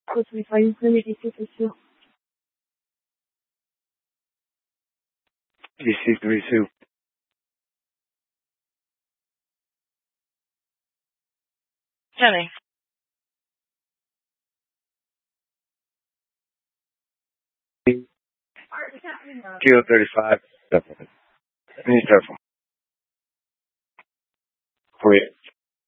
Écoute, mi fai un credificio questo. DC32. Jenny. Kilo 35. Definitely. Any telephone. 48.